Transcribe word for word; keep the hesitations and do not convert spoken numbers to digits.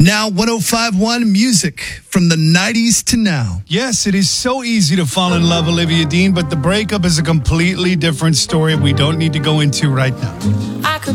Now, one oh five point one music from the nineties to now. Yes, it is so easy to fall in love, Olivia Dean, but the breakup is a completely different story we don't need to go into right now.